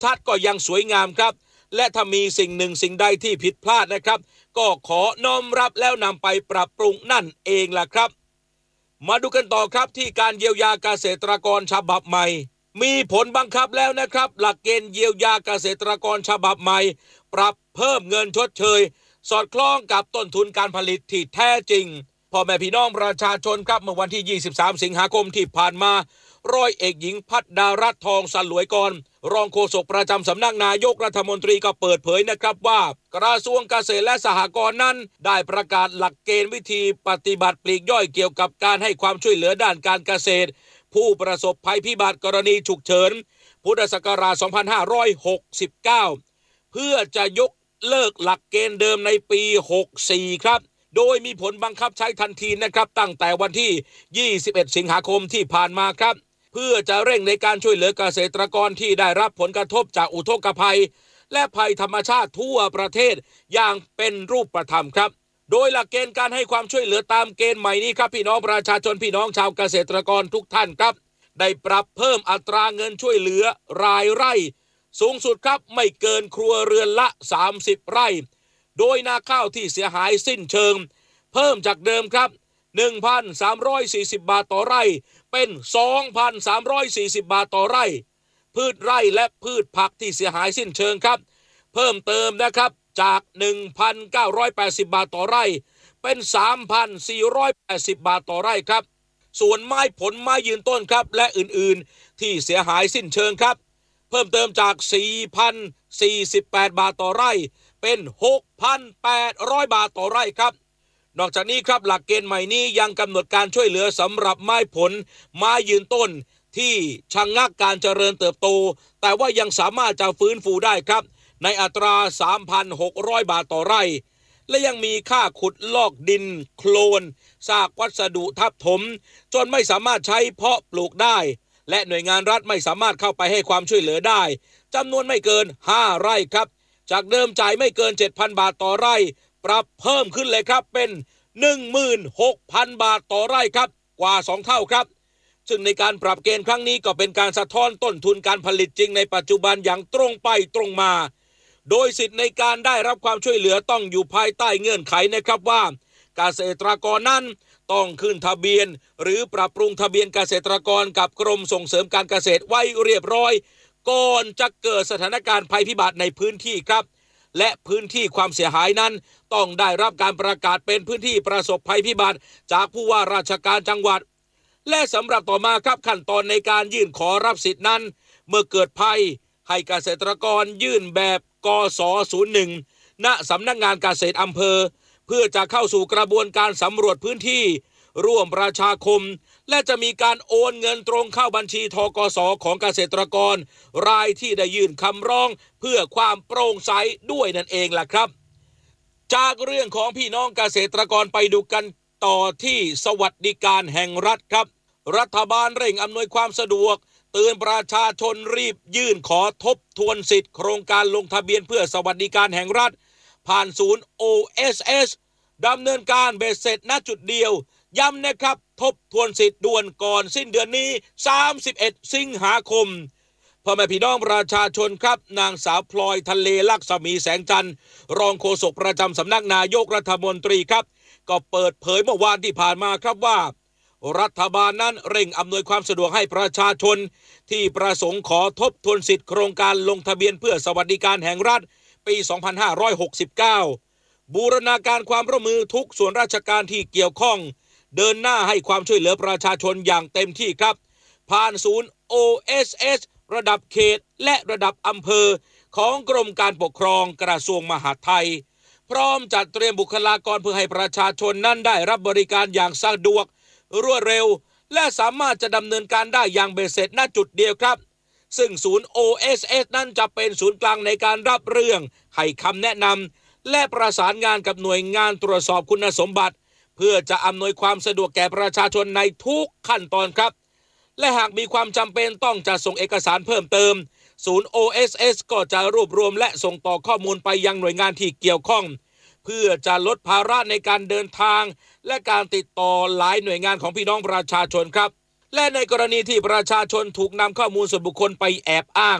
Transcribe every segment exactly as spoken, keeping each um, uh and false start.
ทัศน์ก็ยังสวยงามครับและถ้ามีสิ่งหนึ่งสิ่งใดที่ผิดพลาดนะครับก็ขอน้อมรับแล้วนำไปปรับปรุงนั่นเองล่ะครับมาดูกันต่อครับที่การเยียวยาเกษตรกรฉบับใหม่มีผลบังคับแล้วนะครับหลักเกณฑ์เยียวยาเกษตรกรฉบับใหม่ปรับเพิ่มเงินชดเชยสอดคล้องกับต้นทุนการผลิตที่แท้จริงพ่อแม่พี่น้องประชาชนครับเมื่อวันที่ยี่สิบสามสิงหาคมที่ผ่านมาร้อยเอกหญิงพัฒดารัตน์ทองสลวยกรรองโฆษกประจำสำนักนายกรัฐมนตรีก็เปิดเผยนะครับว่ากระทรวงเกษตรและสหกรณ์นั้นได้ประกาศหลักเกณฑ์วิธีปฏิบัติปลีกย่อยเกี่ยวกับการให้ความช่วยเหลือด้านการเกษตรผู้ประสบภัยพิบัติกรณีฉุกเฉินพุทธศักราชสองพันห้าร้อยหกสิบเก้าเพื่อจะยกเลิกหลักเกณฑ์เดิมในปีหกสิบสี่ครับโดยมีผลบังคับใช้ทันทีนะครับตั้งแต่วันที่ยี่สิบเอ็ดสิงหาคมที่ผ่านมาครับเพื่อจะเร่งในการช่วยเหลือเกษตรกรที่ได้รับผลกระทบจากอุทกภัยและภัยธรรมชาติทั่วประเทศอย่างเป็นรูปธรรมครับโดยหลักเกณฑ์การให้ความช่วยเหลือตามเกณฑ์ใหม่นี้ครับพี่น้องประชาชนพี่น้องชาวเกษตรกรทุกท่านครับได้ปรับเพิ่มอัตราเงินช่วยเหลือรายไร่สูงสุดครับไม่เกินครัวเรือนละสามสิบไร่โดยนาข้าวที่เสียหายสิ้นเชิงเพิ่มจากเดิมครับ หนึ่งพันสามร้อยสี่สิบ บาทต่อไร่เป็น สองพันสามร้อยสี่สิบ บาทต่อไร่พืชไร่และพืชผักที่เสียหายสิ้นเชิงครับเพิ่มเติมนะครับจาก หนึ่งพันเก้าร้อยแปดสิบ บาทต่อไร่เป็น สามพันสี่ร้อยแปดสิบ บาทต่อไร่ครับส่วนไม้ผลไม้ยืนต้นครับและอื่นๆที่เสียหายสิ้นเชิงครับเพิ่มเติมจาก สี่พันสี่สิบแปด บาทต่อไร่เป็น หกพันแปดร้อย บาทต่อไร่ครับนอกจากนี้ครับหลักเกณฑ์ใหม่นี้ยังกำหนดการช่วยเหลือสำหรับไม้ผลไม้ยืนต้นที่ชะงักการเจริญเติบโตแต่ว่ายังสามารถจะฟื้นฟูได้ครับในอัตรา สามพันหกร้อย บาทต่อไร่และยังมีค่าขุดลอกดินโคลนซากวัสดุทับถมจนไม่สามารถใช้เพาะปลูกได้และหน่วยงานรัฐไม่สามารถเข้าไปให้ความช่วยเหลือได้จำนวนไม่เกินห้าไร่ครับจากเดิมจ่ายไม่เกิน เจ็ดพัน บาทต่อไร่ปรับเพิ่มขึ้นเลยครับเป็น หนึ่งหมื่นหกพัน บาทต่อไร่ครับกว่าสองเท่าครับซึ่งในการปรับเกณฑ์ครั้งนี้ก็เป็นการสะท้อนต้นทุนการผลิตจริงในปัจจุบันอย่างตรงไปตรงมาโดยสิทธิ์ในการได้รับความช่วยเหลือต้องอยู่ภายใต้เงื่อนไขนะครับว่าเกษตรกรนั้นต้องขึ้นทะเบียนหรือปรับปรุงทะเบียนเกษตรกรกับกรมส่งเสริมการเกษตรไว้เรียบร้อยก่อนจะเกิดสถานการณ์ภัยพิบัติในพื้นที่ครับและพื้นที่ความเสียหายนั้นต้องได้รับการประกาศเป็นพื้นที่ประสบภัยพิบัติจากผู้ว่าราชการจังหวัดและสำหรับต่อมาครับขั้นตอนในการยื่นขอรับสิทธินั้นเมื่อเกิดภัยให้เกษตรกรยื่นแบบกสศูนย์หนึ่งณสำนักงานเกษตรอำเภอเพื่อจะเข้าสู่กระบวนการสำรวจพื้นที่ร่วมประชาคมและจะมีการโอนเงินตรงเข้าบัญชีธกสของเกษตรกรรายที่ได้ยื่นคำร้องเพื่อความโปร่งใสด้วยนั่นเองล่ะครับจากเรื่องของพี่น้องเกษตรกรไปดูกันต่อที่สวัสดิการแห่งรัฐครับรัฐบาลเร่งอำนวยความสะดวกเตือนประชาชนรีบยื่นขอทบทวนสิทธิ์โครงการลงทะเบียนเพื่อสวัสดิการแห่งรัฐผ่านศูนย์ โอ เอส เอส ดำเนินการเบ็ดเสร็จณจุดเดียวย้ำนะครับทบทวนสิทธิ์ด่วนก่อนสิ้นเดือนนี้สามสิบเอ็ดสิงหาคมพ่อแม่พี่น้องประชาชนครับนางสาวพลอยทะเลลักษมีแสงจันทร์รองโฆษกประจำสำนักนายกรัฐมนตรีครับก็เปิดเผยเมื่อวานที่ผ่านมาครับว่ารัฐบาลนั้นเร่งอำนวยความสะดวกให้ประชาชนที่ประสงค์ขอทบทวนสิทธิ์โครงการลงทะเบียนเพื่อสวัสดิการแห่งรัฐปีสองพันห้าร้อยหกสิบเก้าบูรณาการความร่วมมือทุกส่วนราชการที่เกี่ยวข้องเดินหน้าให้ความช่วยเหลือประชาชนอย่างเต็มที่ครับผ่านศูนย์ โอ เอส เอส ระดับเขตและระดับอำเภอของกรมการปกครองกระทรวงมหาดไทยพร้อมจัดเตรียมบุคลากรเพื่อให้ประชาชนนั้นได้รับบริการอย่างสะดวกรวดเร็วและสามารถจะดำเนินการได้อย่างเบ็ดเสร็จณจุดเดียวครับซึ่งศูนย์ โอ เอส เอส นั้นจะเป็นศูนย์กลางในการรับเรื่องให้คำแนะนำและประสานงานกับหน่วยงานตรวจสอบคุณสมบัติเพื่อจะอำนวยความสะดวกแก่ประชาชนในทุกขั้นตอนครับและหากมีความจำเป็นต้องจะส่งเอกสารเพิ่มเติมศูนย์ โอ เอส เอส ก็จะรวบรวมและส่งต่อข้อมูลไปยังหน่วยงานที่เกี่ยวข้องเพื่อจะลดภาระในการเดินทางและการติดต่อหลายหน่วยงานของพี่น้องประชาชนครับและในกรณีที่ประชาชนถูกนำข้อมูลส่วนบุคคลไปแอบอ้าง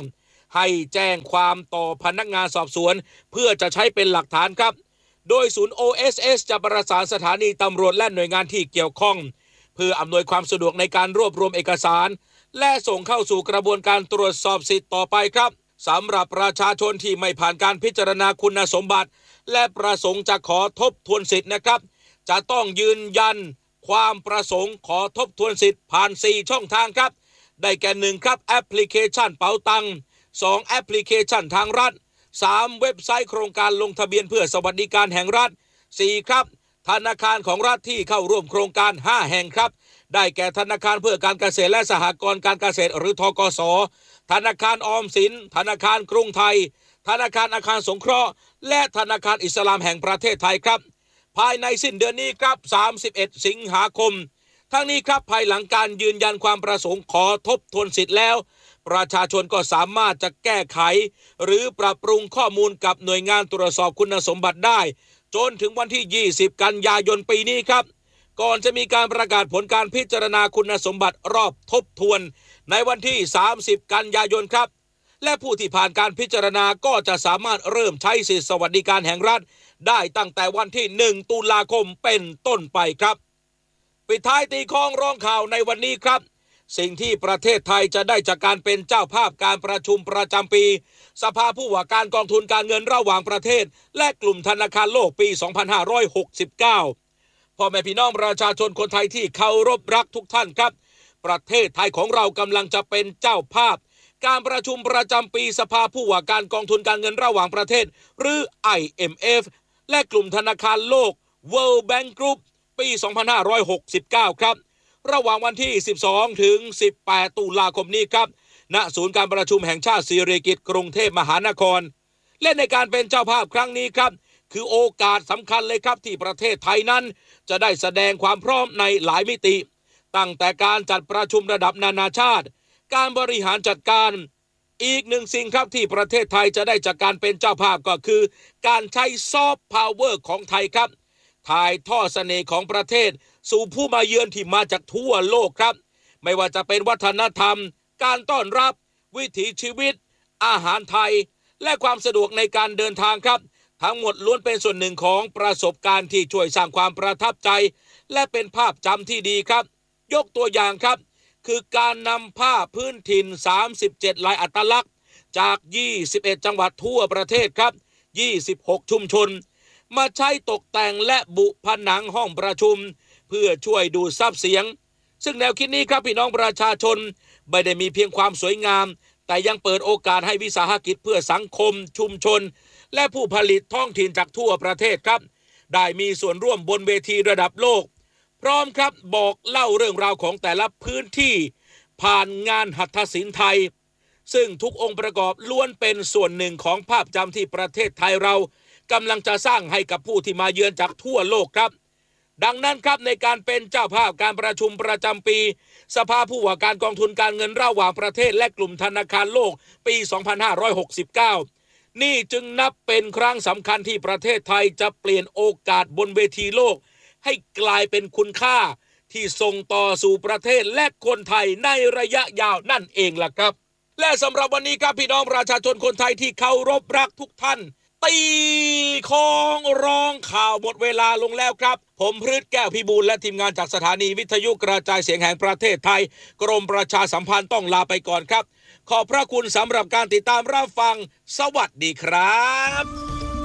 ให้แจ้งความต่อพนักงานสอบสวนเพื่อจะใช้เป็นหลักฐานครับโดยศูนย์ โอ เอส เอส จะประสานสถานีตำรวจและหน่วยงานที่เกี่ยวข้องเพื่ออำนวยความสะดวกในการรวบรวมเอกสารและส่งเข้าสู่กระบวนการตรวจสอบสิทธิ์ต่อไปครับสำหรับประชาชนที่ไม่ผ่านการพิจารณาคุณสมบัติและประสงค์จะขอทบทวนสิทธิ์นะครับจะต้องยืนยันความประสงค์ขอทบทวนสิทธิ์ผ่านสี่ช่องทางครับได้แก่หนึ่งครับแอปพลิเคชันเป๋าตังค์สองแอปพลิเคชันทางรัฐสามเว็บไซต์โครงการลงทะเบียนเพื่อสวัสดิการแห่งรัฐสี่ครับธนาคารของรัฐที่เข้าร่วมโครงการห้าแห่งครับได้แก่ธนาคารเพื่อการเกษตรและสหกรณ์การเกษตรหรือธกส.ธนาคารออมสินธนาคารกรุงไทยธนาคารอาคารสงเคราะห์และธนาคารอิสลามแห่งประเทศไทยครับภายในสิ้นเดือนนี้ครับสามสิบเอ็ดสิงหาคมทั้งนี้ครับภายหลังการยืนยันความประสงค์ขอทบทวนสิทธิ์แล้วประชาชนก็สามารถจะแก้ไขหรือปรับปรุงข้อมูลกับหน่วยงานตรวจสอบคุณสมบัติได้จนถึงวันที่ยี่สิบกันยายนปีนี้ครับก่อนจะมีการประกาศผลการพิจารณาคุณสมบัติรอบทบทวนในวันที่สามสิบกันยายนครับและผู้ที่ผ่านการพิจารณาก็จะสามารถเริ่มใช้สิทธิสวัสดิการแห่งรัฐได้ตั้งแต่วันที่หนึ่งตุลาคมเป็นต้นไปครับปิดท้ายตีข้องร้องข่าวในวันนี้ครับสิ่งที่ประเทศไทยจะได้จากการเป็นเจ้าภาพการประชุมประจำปีสภาผู้ว่าการกองทุนการเงินระหว่างประเทศและกลุ่มธนาคารโลกปีสองพันห้าร้อยหกสิบเก้าพ่อแม่พี่น้องประชาชนคนไทยที่เคารพรักทุกท่านครับประเทศไทยของเรากำลังจะเป็นเจ้าภาพการประชุมประจำปีสภาผู้ว่าการกองทุนการเงินระหว่างประเทศหรือ ไอ เอ็ม เอฟ และกลุ่มธนาคารโลก World Bank Group ปีสองพันห้าร้อยหกสิบเก้าครับระหว่างวันที่สิบสองถึงสิบแปดตุลาคมนี้ครับณศูนย์การประชุมแห่งชาติสิริกิติ์กรุงเทพมหานครและในการเป็นเจ้าภาพครั้งนี้ครับคือโอกาสสำคัญเลยครับที่ประเทศไทยนั้นจะได้แสดงความพร้อมในหลายมิติตั้งแต่การจัดประชุมระดับนานาชาติการบริหารจัดการอีกหนึ่งสิ่งครับที่ประเทศไทยจะได้จากการเป็นเจ้าภาพก็คือการใช้ซอฟต์พาวเวอร์ของไทยครับถ่ายทอดเสน่ห์ของประเทศสู่ผู้มาเยือนที่มาจากทั่วโลกครับไม่ว่าจะเป็นวัฒนธรรมการต้อนรับวิถีชีวิตอาหารไทยและความสะดวกในการเดินทางครับทั้งหมดล้วนเป็นส่วนหนึ่งของประสบการณ์ที่ช่วยสร้างความประทับใจและเป็นภาพจำที่ดีครับยกตัวอย่างครับคือการนำผ้าพื้นถิ่นสามสิบเจ็ดลายอัตลักษณ์จากยี่สิบเอ็ดจังหวัดทั่วประเทศครับยี่สิบหกชุมชนมาใช้ตกแต่งและบุผนังห้องประชุมเพื่อช่วยดูดซับเสียงซึ่งแนวคิดนี้ครับพี่น้องประชาชนไม่ได้มีเพียงความสวยงามแต่ยังเปิดโอกาสให้วิสาหกิจเพื่อสังคมชุมชนและผู้ผลิตท้องถิ่นจากทั่วประเทศครับได้มีส่วนร่วมบนเวทีระดับโลกพร้อมครับบอกเล่าเรื่องราวของแต่ละพื้นที่ผ่านงานหัตถศิลป์ไทยซึ่งทุกองค์ประกอบล้วนเป็นส่วนหนึ่งของภาพจำที่ประเทศไทยเรากำลังจะสร้างให้กับผู้ที่มาเยือนจากทั่วโลกครับดังนั้นครับในการเป็นเจ้าภาพการประชุมประจำปีสภาผู้ว่าการกองทุนการเงินระหว่างประเทศและกลุ่มธนาคารโลกปีสองพันห้าร้อยหกสิบเก้านี่จึงนับเป็นครั้งสำคัญที่ประเทศไทยจะเปลี่ยนโอกาสบนเวทีโลกให้กลายเป็นคุณค่าที่ส่งต่อสู่ประเทศและคนไทยในระยะยาวนั่นเองล่ะครับและสำหรับวันนี้ครับพี่น้องประชาชนคนไทยที่เคารพรักทุกท่านตีของร้องข่าวหมดเวลาลงแล้วครับผมพฤทธิ์แก้วพิบูลและทีมงานจากสถานีวิทยุกระจายเสียงแห่งประเทศไทยกรมประชาสัมพันธ์ต้องลาไปก่อนครับขอบพระคุณสำหรับการติดตามรับฟังสวัสดีครับ